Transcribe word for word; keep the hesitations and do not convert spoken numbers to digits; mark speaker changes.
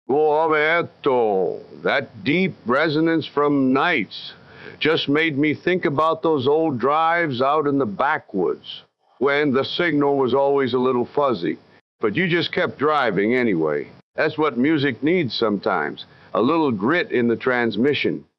Speaker 1: Oh, Alberto, that deep resonance from nights just made me think about those old drives out in the backwoods when the signal was always a little fuzzy. But you just kept driving anyway. That's what music needs sometimes, a little grit in the transmission.